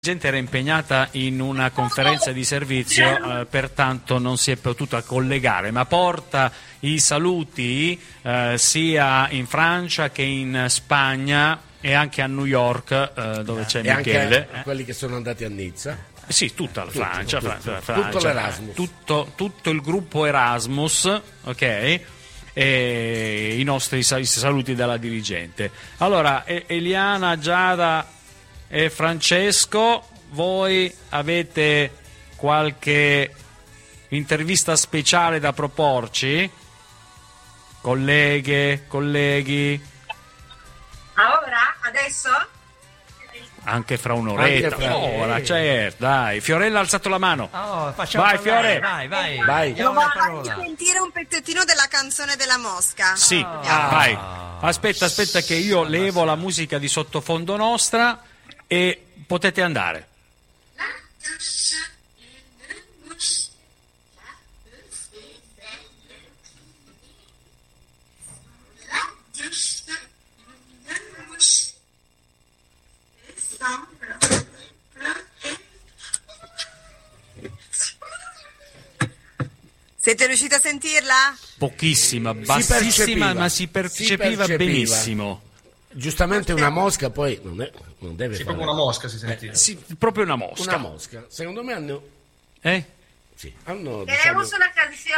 Gente era impegnata in una conferenza di servizio, pertanto non si è potuta collegare, ma porta i saluti sia in Francia che in Spagna e anche a New York, dove c'è e Michele. Anche quelli che sono andati a Nizza. Sì, tutta la Francia, tutto l'Erasmus. Tutto il gruppo Erasmus, ok? E i nostri saluti dalla dirigente. Allora, Eliana, Giada e Francesco, voi avete qualche intervista speciale da proporci? Colleghe, colleghi? Ora? Adesso? Anche fra un'oretta. Ora, certo, dai. Fiorella ha alzato la mano. Vai, Fiore. Vai. Io vorrei sentire un pezzettino della canzone della Mosca. Sì, vai. Aspetta che io levo la musica di sottofondo nostra e potete andare. Siete riusciti a sentirla? Pochissima, bassissima, ma si percepiva benissimo. Giustamente una mosca poi non deve fare. Proprio una mosca si sentiva. Sì, proprio una mosca. Una mosca. Secondo me hanno... Sì, hanno Tenemos una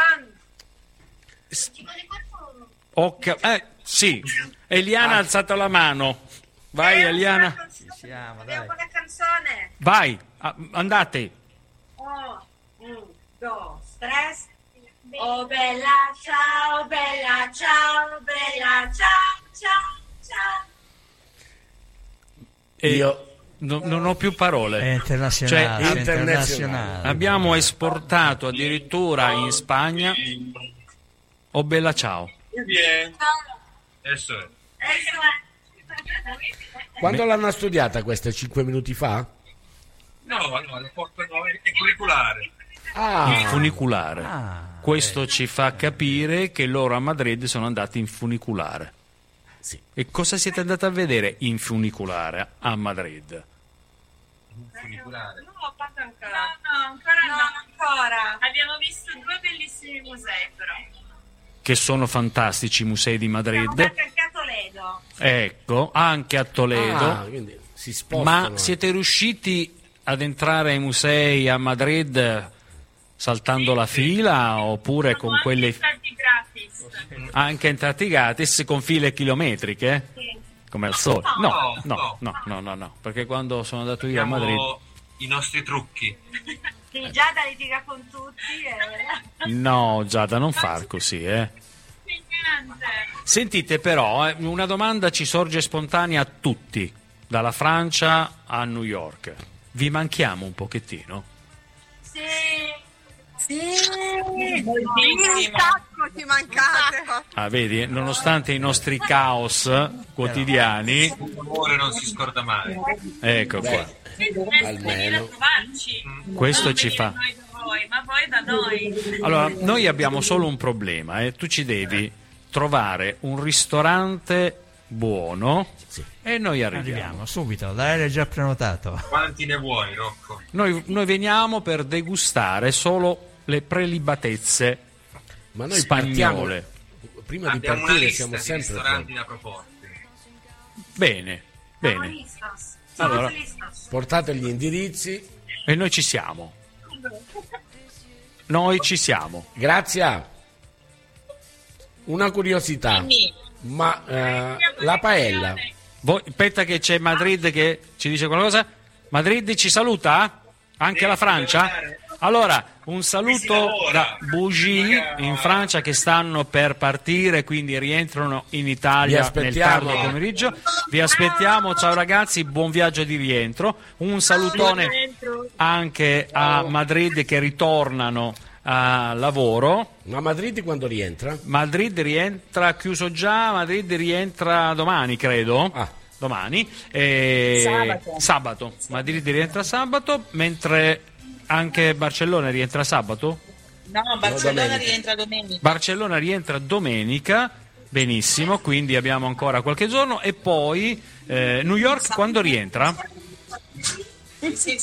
canzone. Sì, Eliana ha alzato la mano. Vai, Eliana. Abbiamo una canzone. Vai, andate. 1, 2, 3. Oh bella ciao, bella ciao, bella ciao, ciao, ciao. Io non ho più parole. È internazionale, Cioè, internazionale. abbiamo esportato addirittura in Spagna. Oh bella ciao. Bien. Eso è. Quando l'hanno studiata questa? 5 minuti fa? No, lo portano in curriculare. In funicolare. Questo ci fa capire che loro a Madrid sono andati in funicolare. Sì. E cosa siete andati a vedere in funicolare a Madrid? Funiculare. No, ancora. Abbiamo visto 2 bellissimi musei però. Che sono fantastici i musei di Madrid. Siamo andati anche a Toledo. Ecco, anche a Toledo. Quindi si spostano. Ma siete riusciti ad entrare ai musei a Madrid saltando la fila oppure con quelle gratis. anche entrati gratis con file chilometriche? Sì. Come al solito? No, perché quando sono andato io a Madrid. Abbiamo i nostri trucchi. Sì, Giada litiga con tutti. No, Giada, non far così, Sentite però, una domanda ci sorge spontanea a tutti, dalla Francia a New York. Vi manchiamo un pochettino? Sì, un sacco ci mancate. Vedi, nonostante i nostri caos quotidiani, L'amore non si scorda mai. ecco qua. Almeno. Questo ci fa. Ma voi da noi. Allora, noi abbiamo solo un problema, tu ci devi trovare un ristorante buono e noi arriviamo. Subito, l'aereo è già prenotato. Quanti ne vuoi, Rocco? Noi veniamo per degustare solo le prelibatezze Ma noi spagnole. partiamo, prima di Abbiamo una partire lista siamo di sempre ristoranti da proporre. Bene. Allora, portate gli indirizzi. e noi ci siamo. Noi ci siamo. Grazia, una curiosità, ma la paella Aspetta che c'è Madrid che ci dice qualcosa. Madrid ci saluta? Anche la Francia? Allora, un saluto da Bougie in Francia che stanno per partire, quindi rientrano in Italia nel tardo pomeriggio. Vi aspettiamo, ciao ragazzi, buon viaggio di rientro. Un salutone anche a Madrid che ritornano a lavoro. Ma Madrid quando rientra? Madrid rientra chiuso già, Madrid rientra domani, credo. Domani. Sabato. Madrid rientra sabato, mentre anche Barcellona rientra sabato? No, Barcellona rientra domenica. Barcellona rientra domenica, benissimo, quindi abbiamo ancora qualche giorno. E poi New York quando rientra? Sì,